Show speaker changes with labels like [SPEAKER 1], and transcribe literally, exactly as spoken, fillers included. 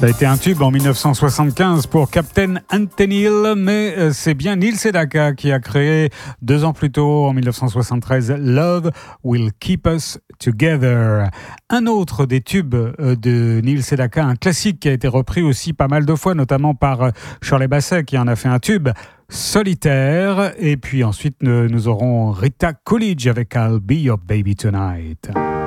[SPEAKER 1] Ça a été un tube en dix-neuf cent soixante-quinze pour Captain Anthony Hill, mais c'est bien Neil Sedaka qui a créé deux ans plus tôt, en dix-neuf cent soixante-treize, Love Will Keep Us Together. Un autre des tubes de Neil Sedaka, un classique qui a été repris aussi pas mal de fois, notamment par Shirley Bassey qui en a fait un tube, Solitaire. Et puis ensuite, nous aurons Rita Coolidge avec I'll Be Your Baby Tonight.